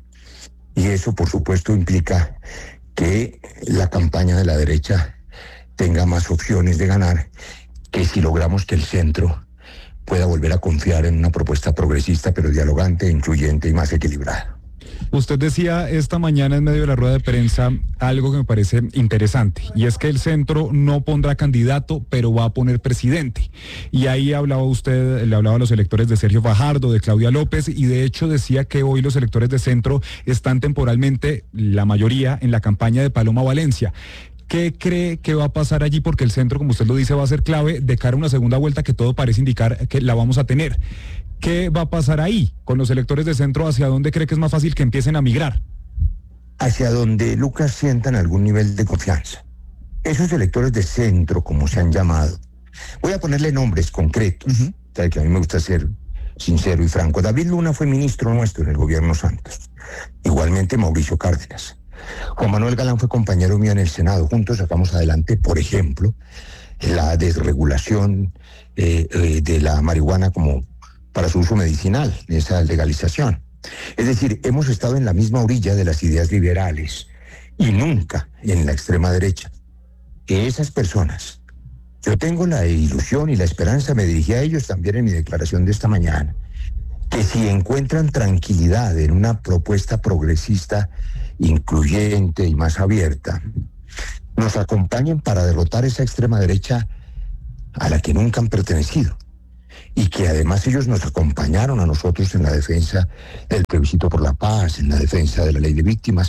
Y eso, por supuesto, implica que la campaña de la derecha tenga más opciones de ganar, que si logramos que el centro pueda volver a confiar en una propuesta progresista, pero dialogante, incluyente y más equilibrada. Usted decía esta mañana en medio de la rueda de prensa algo que me parece interesante, y es que el centro no pondrá candidato, pero va a poner presidente. Y ahí hablaba usted, le hablaba a los electores de Sergio Fajardo, de Claudia López, y de hecho decía que hoy los electores de centro están temporalmente, la mayoría, en la campaña de Paloma Valencia. ¿Qué cree que va a pasar allí? Porque el centro, como usted lo dice, va a ser clave de cara a una segunda vuelta que todo parece indicar que la vamos a tener. ¿Qué va a pasar ahí con los electores de centro? ¿Hacia dónde cree que es más fácil que empiecen a migrar? Hacia donde, Lucas, sientan algún nivel de confianza. Esos electores de centro, como se han llamado, voy a ponerle nombres concretos, uh-huh. Sabe que a mí me gusta ser sincero y franco. David Luna fue ministro nuestro en el gobierno Santos. Igualmente Mauricio Cárdenas. Juan Manuel Galán fue compañero mío en el Senado. Juntos sacamos adelante, por ejemplo, la desregulación eh, eh, de la marihuana como para su uso medicinal, esa legalización. Es decir, hemos estado en la misma orilla de las ideas liberales y nunca en la extrema derecha. Que esas personas, yo tengo la ilusión y la esperanza, me dirigí a ellos también en mi declaración de esta mañana, que si encuentran tranquilidad en una propuesta progresista, incluyente y más abierta, nos acompañen para derrotar esa extrema derecha a la que nunca han pertenecido. Y que además ellos nos acompañaron a nosotros en la defensa del plebiscito por la paz, en la defensa de la ley de víctimas.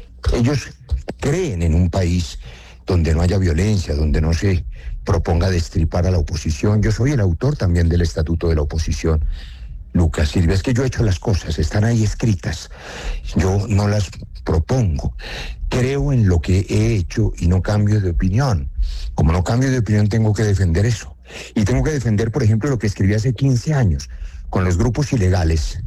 Ellos creen en un país donde no haya violencia, donde no se proponga destripar a la oposición. Yo soy el autor también del Estatuto de la Oposición. Lucas, Silvia, es que yo he hecho las cosas, están ahí escritas. Yo no las propongo. Creo en lo que he hecho y no cambio de opinión. Como no cambio de opinión, tengo que defender eso. Y tengo que defender, por ejemplo, lo que escribí hace quince años con los grupos ilegales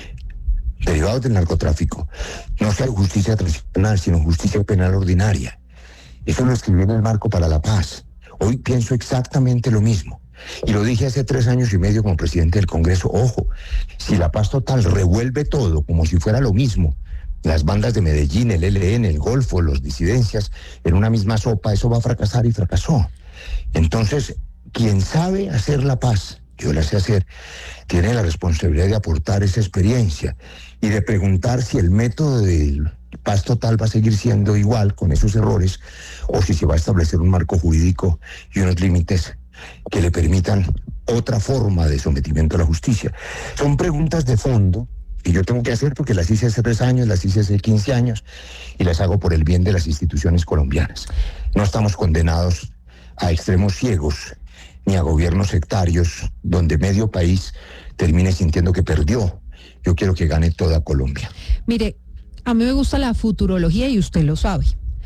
derivados del narcotráfico. No sea justicia transicional, sino justicia penal ordinaria. Eso lo escribí en el Marco para la Paz. Hoy pienso exactamente lo mismo. Y lo dije hace tres años y medio como presidente del Congreso. Ojo, si la paz total revuelve todo como si fuera lo mismo, las bandas de Medellín, el E L N, el Golfo, los disidencias, en una misma sopa, eso va a fracasar y fracasó. Entonces, quien sabe hacer la paz, yo la sé hacer, tiene la responsabilidad de aportar esa experiencia y de preguntar si el método de paz total va a seguir siendo igual con esos errores o si se va a establecer un marco jurídico y unos límites que le permitan otra forma de sometimiento a la justicia. Son preguntas de fondo que yo tengo que hacer porque las hice hace tres años, las hice hace quince años y las hago por el bien de las instituciones colombianas. No estamos condenados a extremos ciegos ni a gobiernos sectarios donde medio país termine sintiendo que perdió. Yo quiero que gane toda Colombia. Mire, a mí me gusta la futurología y usted lo sabe.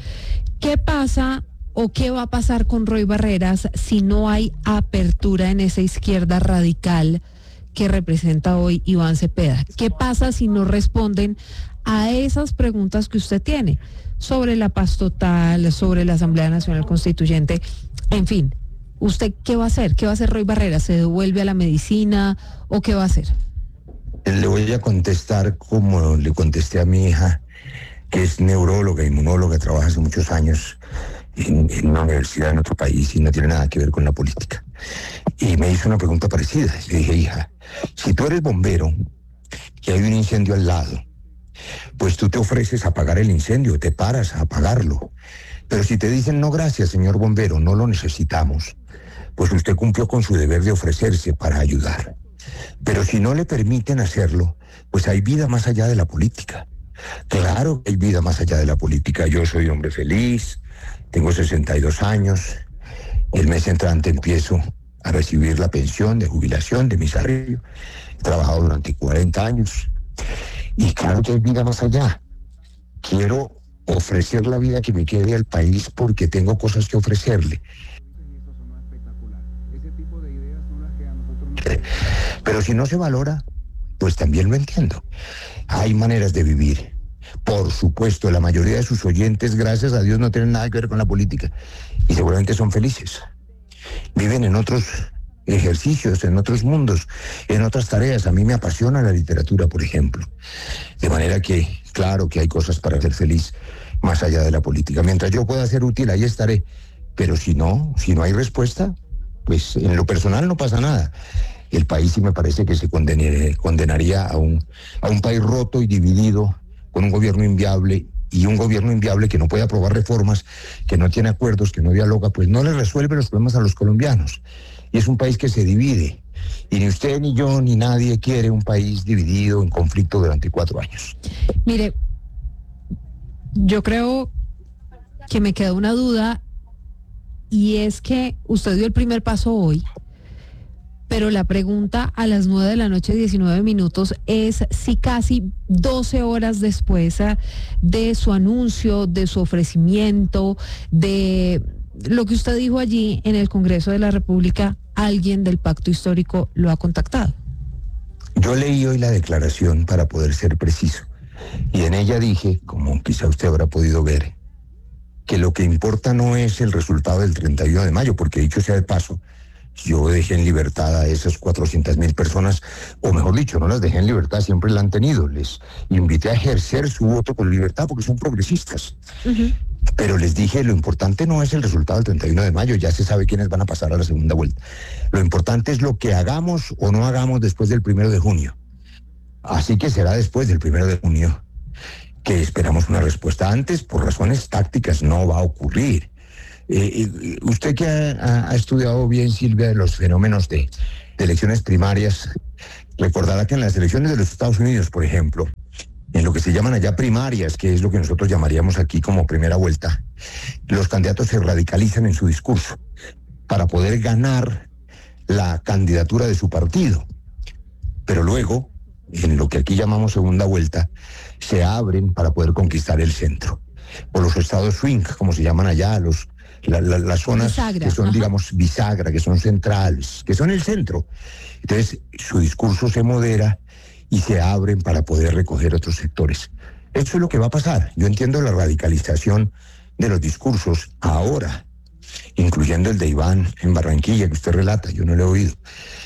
¿Qué pasa o qué va a pasar con Roy Barreras si no hay apertura en esa izquierda radical que representa hoy Iván Cepeda? ¿Qué pasa si no responden a esas preguntas que usted tiene sobre la paz total, sobre la Asamblea Nacional Constituyente? En fin, ¿usted qué va a hacer? ¿Qué va a hacer Roy Barreras? ¿Se devuelve a la medicina o qué va a hacer? Le voy a contestar como le contesté a mi hija, que es neuróloga, inmunóloga, trabaja hace muchos años en, en una universidad en otro país y no tiene nada que ver con la política. Y me hizo una pregunta parecida. Le dije, hija, si tú eres bombero y hay un incendio al lado, pues tú te ofreces a apagar el incendio, te paras a apagarlo. Pero si te dicen, no gracias, señor bombero, no lo necesitamos, pues usted cumplió con su deber de ofrecerse para ayudar. Pero si no le permiten hacerlo, pues hay vida más allá de la política. Claro que hay vida más allá de la política. Yo soy hombre feliz, tengo sesenta y dos años, el mes entrante empiezo a recibir la pensión de jubilación de mi salario. He trabajado durante cuarenta años y claro que hay vida más allá. Quiero ofrecer la vida que me quede al país porque tengo cosas que ofrecerle. Pero si no se valora, pues también lo entiendo. Hay maneras de vivir. Por supuesto, la mayoría de sus oyentes, gracias a Dios, no tienen nada que ver con la política y seguramente son felices. Viven en otros ejercicios, en otros mundos, en otras tareas. A mí me apasiona la literatura, por ejemplo. De manera que, claro que hay cosas para ser feliz más allá de la política. Mientras yo pueda ser útil, ahí estaré. Pero si no, si no hay respuesta, pues en lo personal no pasa nada. El país sí me parece que se condenaría, condenaría a un, a un país roto y dividido, con un gobierno inviable, y un gobierno inviable que no puede aprobar reformas, que no tiene acuerdos, que no dialoga, pues no le resuelve los problemas a los colombianos. Y es un país que se divide. Y ni usted, ni yo, ni nadie quiere un país dividido, en conflicto durante cuatro años. Mire, yo creo que me queda una duda, y es que usted dio el primer paso hoy, pero la pregunta a las nueve de la noche, diecinueve minutos, es si casi doce horas después de su anuncio, de su ofrecimiento, de lo que usted dijo allí en el Congreso de la República, alguien del Pacto Histórico lo ha contactado. Yo leí hoy la declaración para poder ser preciso, y en ella dije, como quizá usted habrá podido ver, que lo que importa no es el resultado del treinta y uno de mayo, porque dicho sea de paso, yo dejé en libertad a esas cuatrocientas mil personas, o mejor dicho, no las dejé en libertad, siempre la han tenido. Les invité a ejercer su voto con libertad porque son progresistas. Uh-huh. Pero les dije, lo importante no es el resultado del treinta y uno de mayo, ya se sabe quiénes van a pasar a la segunda vuelta. Lo importante es lo que hagamos o no hagamos después del primero de junio. Así que será después del primero de junio que esperamos una respuesta. Antes, por razones tácticas, no va a ocurrir. Eh, usted que ha, ha estudiado bien, Silvia, de los fenómenos de, de elecciones primarias, recordará que en las elecciones de los Estados Unidos, por ejemplo, en lo que se llaman allá primarias, que es lo que nosotros llamaríamos aquí como primera vuelta, los candidatos se radicalizan en su discurso para poder ganar la candidatura de su partido. Pero luego, en lo que aquí llamamos segunda vuelta, se abren para poder conquistar el centro. O los estados swing, como se llaman allá, los La, la, las zonas bisagra, que son, ajá, digamos, bisagra, que son centrales, que son el centro. Entonces, su discurso se modera y se abren para poder recoger otros sectores. Eso es lo que va a pasar. Yo entiendo la radicalización de los discursos ahora, incluyendo el de Iván en Barranquilla, que usted relata, yo no lo he oído.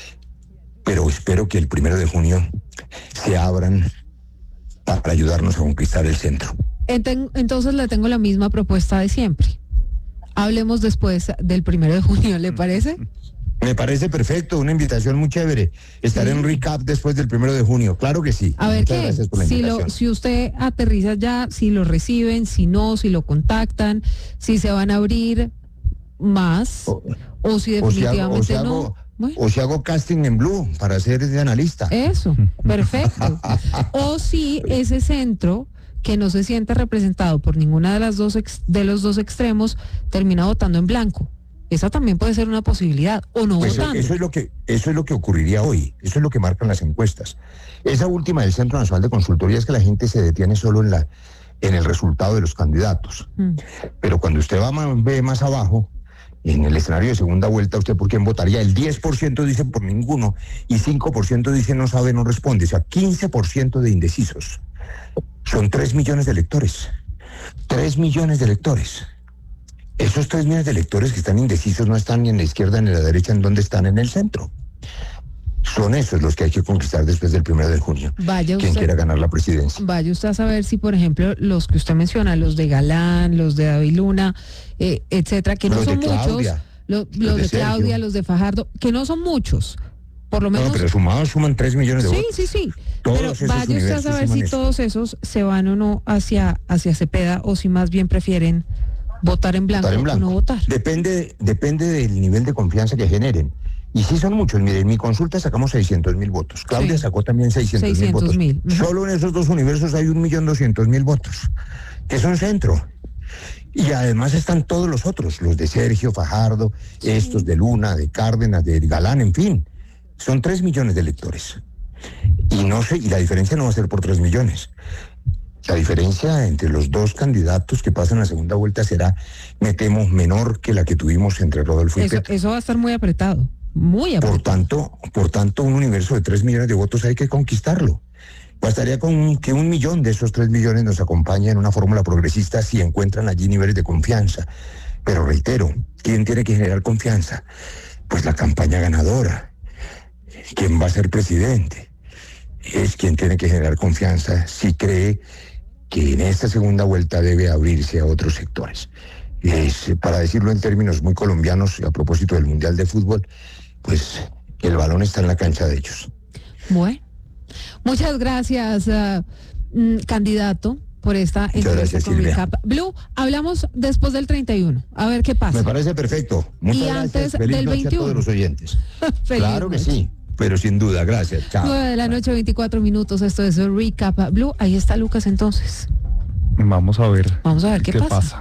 Pero espero que el primero de junio se abran para ayudarnos a conquistar el centro. Entonces le tengo la misma propuesta de siempre. Hablemos después del primero de junio, ¿le parece? Me parece perfecto, una invitación muy chévere. Estaré sí. en recap después del primero de junio, claro que sí. A ver qué, si, lo, si usted aterriza ya, si lo reciben, si no, si lo contactan, si se van a abrir más, o, o si definitivamente o si hago, o si no. Hago, bueno. O si hago casting en Blue para ser de analista. Eso, perfecto. O si ese centro que no se siente representado por ninguna de las dos ex, de los dos extremos termina votando en blanco. Esa también puede ser una posibilidad, o no pues votando. Eso es lo que eso es lo que ocurriría hoy. Eso es lo que marcan las encuestas. Esa última del Centro Nacional de Consultoría es que la gente se detiene solo en la en el resultado de los candidatos. Mm. Pero cuando usted va más, ve más abajo, en el escenario de segunda vuelta, ¿usted por quién votaría? El diez por ciento dice por ninguno y cinco por ciento dice no sabe, no responde. O sea, quince por ciento de indecisos. Son tres millones de electores. Tres millones de electores. Esos tres millones de electores que están indecisos no están ni en la izquierda ni en la derecha, ¿en dónde están? En el centro. Son esos los que hay que conquistar después del primero de junio. Vaya quien usted, quiera ganar la presidencia. Vaya usted a saber si, por ejemplo, los que usted menciona, los de Galán, los de David Luna, eh, etcétera, que no los son de muchos, lo, los, los de, de Claudia, los de Fajardo, que no son muchos. Por lo menos. No, pero sumados suman tres millones de sí, votos. Sí, sí, sí. Todos pero vaya usted a saber si esto. Todos esos se van o no hacia, hacia Cepeda, o si más bien prefieren votar en blanco, votar en blanco. o no votar. Depende, depende del nivel de confianza que generen. Y sí son muchos. Miren, en mi consulta sacamos seiscientos mil votos. Claudia Sí. sacó también seiscientos mil votos. mil. Uh-huh. Solo en esos dos universos hay un millón doscientos mil votos, que son centro. Y además están todos los otros, los de Sergio, Fajardo, sí. estos de Luna, de Cárdenas, de Galán, en fin. Son tres millones de electores. Y no sé, y la diferencia no va a ser por tres millones. La diferencia entre los dos candidatos que pasan a segunda vuelta será, me temo, menor que la que tuvimos entre Rodolfo y Eso, Petro. eso va a estar muy apretado, muy apretado. Por tanto, por tanto, un universo de tres millones de votos hay que conquistarlo. Bastaría con que un millón de esos tres millones nos acompañe en una fórmula progresista si encuentran allí niveles de confianza. Pero reitero, ¿quién tiene que generar confianza? Pues la campaña ganadora. ¿Quién va a ser presidente? Es quien tiene que generar confianza si cree que en esta segunda vuelta debe abrirse a otros sectores. Es, para decirlo en términos muy colombianos, a propósito del Mundial de Fútbol, pues el balón está en la cancha de ellos. Bueno, muchas gracias, uh, mm, candidato, por esta entrevista con Recap Blue. Hablamos después del treinta y uno, a ver qué pasa. Me parece perfecto. Muchas y gracias. antes Feliz del noche veintiuno. a todos los oyentes. Claro que noche. sí, pero sin duda, gracias. Chao. nueve de la noche, veinticuatro minutos, esto es Recap Blue. Ahí está Lucas entonces. Vamos a ver. Vamos a ver qué, qué pasa. pasa.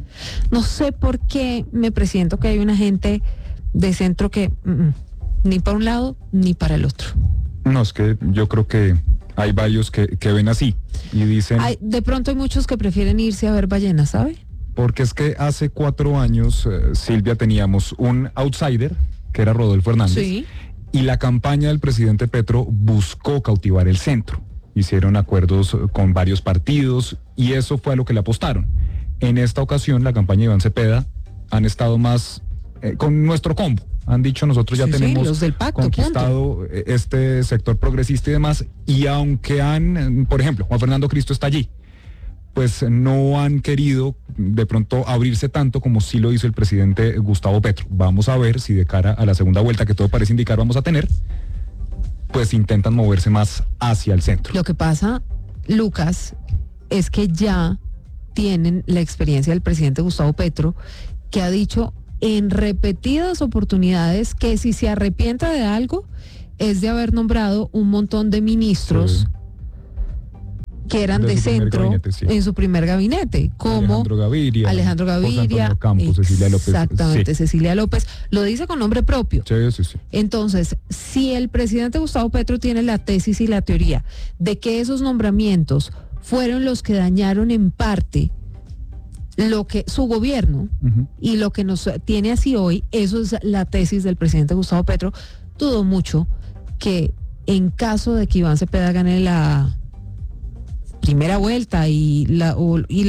No sé por qué me presiento que hay una gente de centro que mm, ni para un lado ni para el otro. No, es que yo creo que hay varios que, que ven así y dicen... Hay, de pronto hay muchos que prefieren irse a ver ballenas, ¿sabe? Porque es que hace cuatro años, eh, Silvia, teníamos un outsider, que era Rodolfo Hernández, Sí. y la campaña del presidente Petro buscó cautivar el centro. Hicieron acuerdos con varios partidos y eso fue a lo que le apostaron. En esta ocasión, la campaña de Iván Cepeda han estado más eh, con nuestro combo. Han dicho, nosotros ya Sí, sí, tenemos los del pacto, conquistado punto. este sector progresista y demás, y aunque han, por ejemplo, Juan Fernando Cristo está allí, pues no han querido de pronto abrirse tanto como sí lo hizo el presidente Gustavo Petro. Vamos a ver si de cara a la segunda vuelta, que todo parece indicar vamos a tener, pues intentan moverse más hacia el centro. Lo que pasa, Lucas, es que ya tienen la experiencia del presidente Gustavo Petro, que ha dicho en repetidas oportunidades que si se arrepiente de algo es de haber nombrado un montón de ministros sí. que eran de, de centro gabinete, sí. en su primer gabinete, como Alejandro Gaviria, Alejandro Gaviria, Campos, Cecilia López. Exactamente, sí. Cecilia López, lo dice con nombre propio. Sí, sí, sí. Entonces, si el presidente Gustavo Petro tiene la tesis y la teoría de que esos nombramientos fueron los que dañaron en parte lo que su gobierno uh-huh. y lo que nos tiene así hoy, eso es la tesis del presidente Gustavo Petro, dudo mucho que en caso de que Iván Cepeda gane la primera vuelta y la, o, y